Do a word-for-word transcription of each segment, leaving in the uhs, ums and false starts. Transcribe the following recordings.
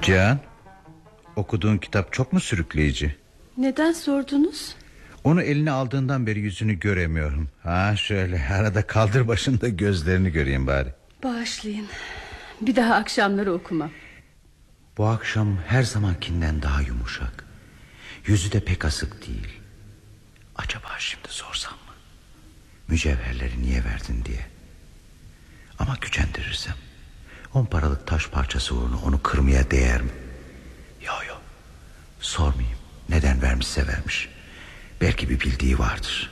Cihan, okuduğun kitap çok mu sürükleyici? Neden sordunuz? Onu eline aldığından beri yüzünü göremiyorum. Ha şöyle arada kaldır başında gözlerini göreyim bari. Bağışlayın. Bir daha akşamları okumam. Bu akşam her zamankinden daha yumuşak. Yüzü de pek asık değil. Acaba şimdi sorsam mı? Mücevherleri niye verdin diye. Ama gücendirirsem, on paralık taş parçası uğruna onu kırmaya değer mi? Yo yo, sormayayım. Neden vermişse vermiş. Belki bir bildiği vardır.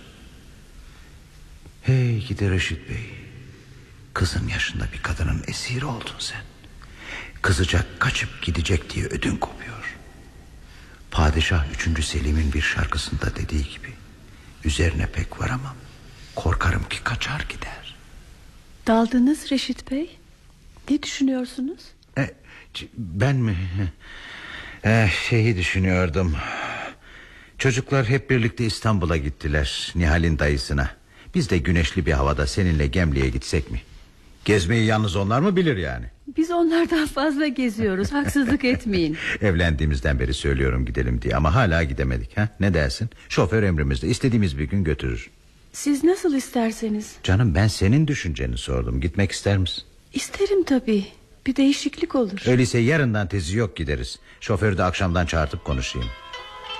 Hey gidi Reşit Bey, kızın yaşında bir kadının esiri oldun sen. Kızacak, kaçıp gidecek diye ödün kopuyor. Padişah üçüncü Selim'in bir şarkısında dediği gibi, üzerine pek varamam, korkarım ki kaçar gider. Daldınız Reşit Bey. Ne düşünüyorsunuz? E, ben mi? E, şeyi düşünüyordum. Çocuklar hep birlikte İstanbul'a gittiler, Nihal'in dayısına. Biz de güneşli bir havada seninle Gemli'ye gitsek mi? Gezmeyi yalnız onlar mı bilir yani? Biz onlardan fazla geziyoruz, haksızlık etmeyin. Evlendiğimizden beri söylüyorum gidelim diye ama hala gidemedik. Ha? Ne dersin? Şoför emrimizde, istediğimiz bir gün götürür. Siz nasıl isterseniz. Canım, ben senin düşünceni sordum. Gitmek ister misin? İsterim tabii. Bir değişiklik olur. Öyleyse yarından tezi yok, gideriz. Şoförü de akşamdan çağırtıp konuşayım.